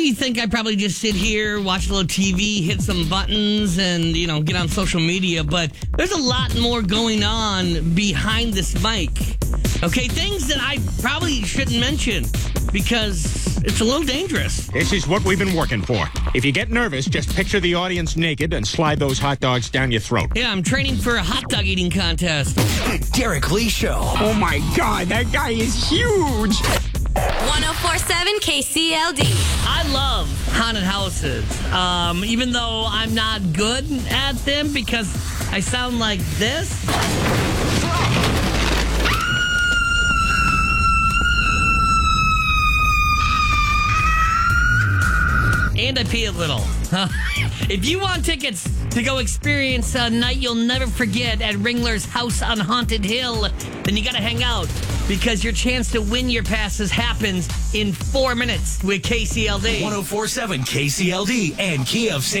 you think I probably just sit here, watch a little TV, hit some buttons, and, get on social media. But there's a lot more going on behind this mic. Okay, things that I probably shouldn't mention because it's a little dangerous. This is what we've been working for. If you get nervous, just picture the audience naked and slide those hot dogs down your throat. Yeah, I'm training for a hot dog eating contest. The Derek Lee Show. Oh my God, that guy is huge. 104.7 KCLD. I love haunted houses, even though I'm not good at them because I sound like this. And I pee a little. If you want tickets to go experience a night you'll never forget at Ringler's House on Haunted Hill, then you gotta hang out because your chance to win your passes happens in 4 minutes with KCLD. 104.7 KCLD and Key of St.